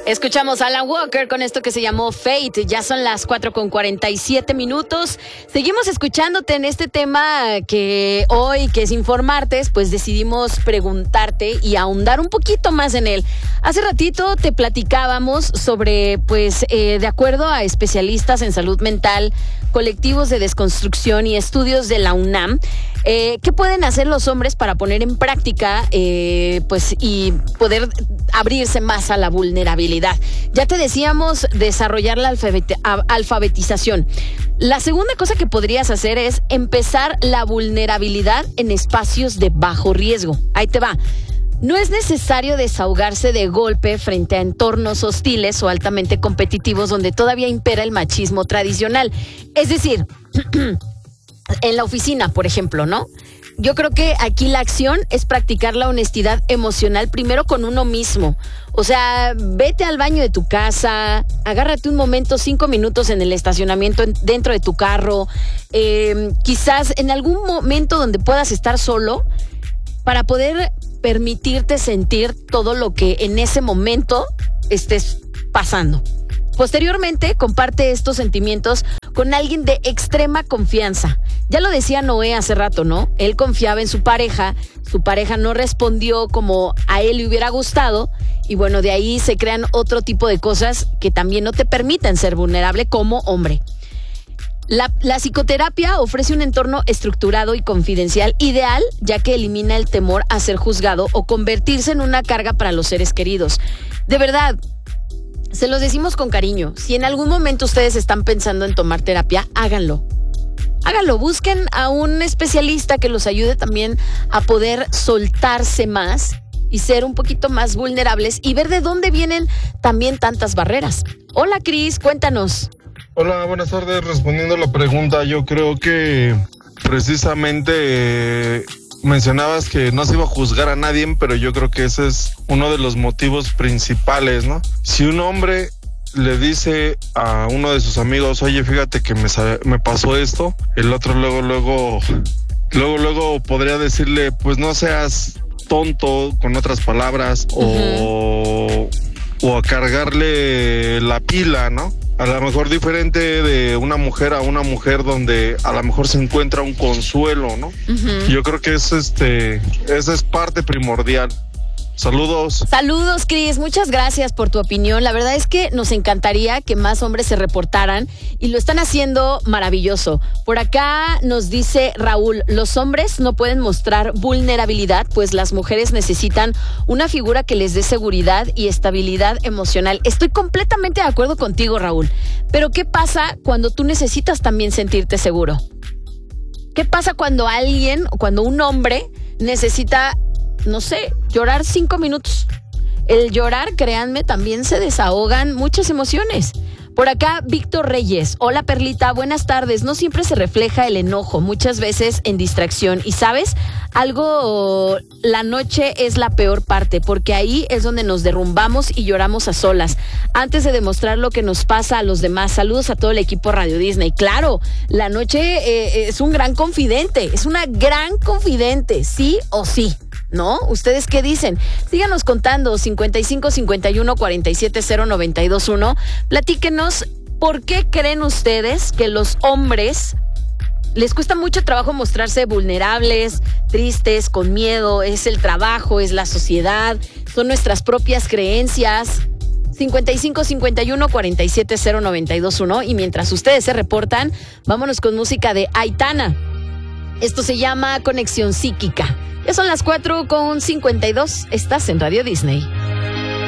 Escuchamos a Alan Walker con esto que se llamó Fate. Ya son las 4:47. Seguimos escuchándote en este tema que hoy, que es Informartes, pues decidimos preguntarte y ahondar un poquito más en él. Hace ratito te platicábamos sobre, pues, de acuerdo a especialistas en salud mental, colectivos de desconstrucción y estudios de la UNAM, ¿qué pueden hacer los hombres para poner en práctica, pues, y poder abrirse más a la vulnerabilidad? Ya te decíamos desarrollar la alfabetización. La segunda cosa que podrías hacer es empezar la vulnerabilidad en espacios de bajo riesgo. Ahí te va. No es necesario desahogarse de golpe frente a entornos hostiles o altamente competitivos donde todavía impera el machismo tradicional. Es decir, en la oficina, por ejemplo, ¿no? Yo creo que aquí la acción es practicar la honestidad emocional primero con uno mismo. O sea, vete al baño de tu casa, agárrate un momento, 5 minutos en el estacionamiento dentro de tu carro, quizás en algún momento donde puedas estar solo para poder permitirte sentir todo lo que en ese momento estés pasando. Posteriormente, comparte estos sentimientos con alguien de extrema confianza. Ya lo decía Noé hace rato, ¿no? Él confiaba en su pareja no respondió como a él le hubiera gustado, y bueno, de ahí se crean otro tipo de cosas que también no te permiten ser vulnerable como hombre. La psicoterapia ofrece un entorno estructurado y confidencial ideal, ya que elimina el temor a ser juzgado o convertirse en una carga para los seres queridos. De verdad, se los decimos con cariño. Si en algún momento ustedes están pensando en tomar terapia, háganlo. Háganlo, busquen a un especialista que los ayude también a poder soltarse más y ser un poquito más vulnerables y ver de dónde vienen también tantas barreras. Hola, Cris, cuéntanos. Hola, buenas tardes. Respondiendo a la pregunta, yo creo que precisamente mencionabas que no se iba a juzgar a nadie, pero yo creo que ese es uno de los motivos principales, ¿no? Si un hombre le dice a uno de sus amigos, oye, fíjate que me pasó esto, el otro luego podría decirle, pues no seas tonto, con otras palabras, o a cargarle la pila, ¿no? A lo mejor diferente de una mujer a una mujer donde a lo mejor se encuentra un consuelo, ¿no? Yo creo que esa es parte primordial. Saludos. Saludos, Cris. Muchas gracias por tu opinión. La verdad es que nos encantaría que más hombres se reportaran y lo están haciendo maravilloso. Por acá nos dice Raúl, los hombres no pueden mostrar vulnerabilidad, pues las mujeres necesitan una figura que les dé seguridad y estabilidad emocional. Estoy completamente de acuerdo contigo, Raúl. Pero ¿qué pasa cuando tú necesitas también sentirte seguro? ¿Qué pasa cuando un hombre necesita, no sé, llorar 5 minutos? El llorar, créanme, también se desahogan muchas emociones. Por acá, Víctor Reyes. Hola, Perlita, buenas tardes. No siempre se refleja el enojo, muchas veces en distracción. Y ¿sabes? La noche es la peor parte, porque ahí es donde nos derrumbamos y lloramos a solas, antes de demostrar lo que nos pasa a los demás. Saludos a todo el equipo Radio Disney. Claro, la noche es un gran confidente, es una gran confidente, sí o sí, ¿no? ¿Ustedes qué dicen? Síganos contando, 55 51 47 092 1. Platíquenos, ¿por qué creen ustedes que los hombres les cuesta mucho trabajo mostrarse vulnerables, tristes, con miedo? ¿Es el trabajo, es la sociedad, son nuestras propias creencias? 55 51 47 092 1. Y mientras ustedes se reportan, vámonos con música de Aitana. Esto se llama Conexión Psíquica. Ya son las 4:52. Estás en Radio Disney.